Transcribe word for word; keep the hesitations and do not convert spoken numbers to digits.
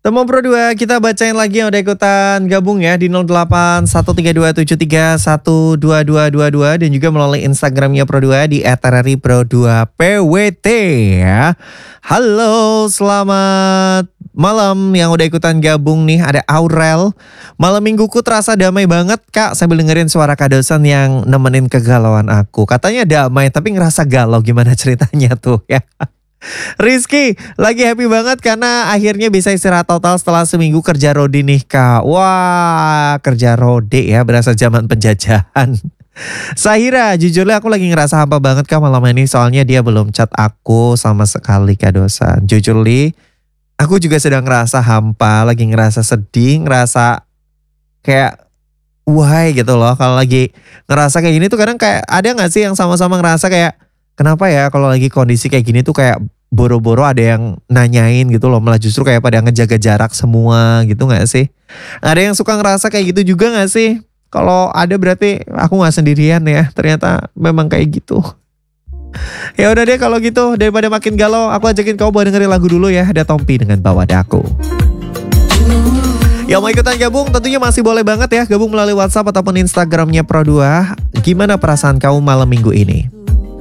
Temu Pro dua, kita bacain lagi yang udah ikutan gabung ya di nol delapan satu tiga dua tujuh tiga satu dua dua dua dua dan juga melalui Instagramnya Pro dua di et r r i pro dua p w t ya. Halo, selamat malam yang udah ikutan gabung nih. Ada Aurel. Malam mingguku terasa damai banget Kak sambil dengerin suara Kak Dosen yang nemenin kegalauan aku. Katanya damai tapi ngerasa galau, gimana ceritanya tuh ya. Rizky lagi happy banget karena akhirnya bisa istirahat total setelah seminggu kerja rode nih Kak. Wah, kerja rode ya, berasa zaman penjajahan. Sahira, jujurnya aku lagi ngerasa hampa banget Kak malam ini, soalnya dia belum chat aku sama sekali Kak Dosen. Jujur li, aku juga sedang ngerasa hampa, lagi ngerasa sedih, ngerasa kayak why gitu loh. Kalau lagi ngerasa kayak gini tuh kadang kayak ada gak sih yang sama-sama ngerasa kayak kenapa ya kalau lagi kondisi kayak gini tuh kayak boro-boro ada yang nanyain gitu loh, malah justru kayak pada ngejaga jarak semua gitu gak sih? Ada yang suka ngerasa kayak gitu juga gak sih? Kalau ada berarti aku gak sendirian ya, ternyata memang kayak gitu. Ya udah deh kalau gitu, daripada makin galau, aku ajakin kamu buat dengerin lagu dulu ya. Ada Tompi dengan Bawa Daku. Yang mau ikutan gabung tentunya masih boleh banget ya, gabung melalui WhatsApp ataupun Instagramnya Pro dua. Gimana perasaan kamu malam minggu ini?